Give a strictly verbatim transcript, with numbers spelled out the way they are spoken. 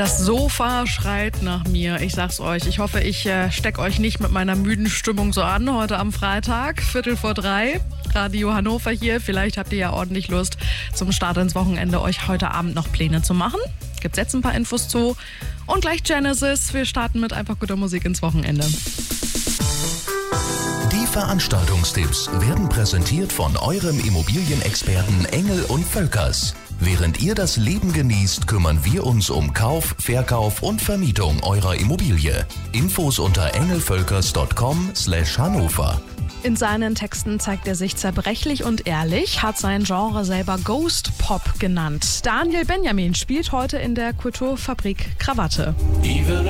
Das Sofa schreit nach mir. Ich sag's euch. Ich hoffe, ich äh, steck euch nicht mit meiner müden Stimmung so an. Heute am Freitag, Viertel vor drei. Radio Hannover hier. Vielleicht habt ihr ja ordentlich Lust, zum Start ins Wochenende euch heute Abend noch Pläne zu machen. Gibt's jetzt ein paar Infos zu. Und gleich Genesis. Wir starten mit einfach guter Musik ins Wochenende. Die Veranstaltungstipps werden präsentiert von eurem Immobilienexperten Engel und Völkers. Während ihr das Leben genießt, kümmern wir uns um Kauf, Verkauf und Vermietung eurer Immobilie. Infos unter engelvölkers punkt com slash Hannover. In seinen Texten zeigt er sich zerbrechlich und ehrlich, hat sein Genre selber Ghost Pop genannt. Daniel Benjamin spielt heute in der Kulturfabrik Krawatte. Even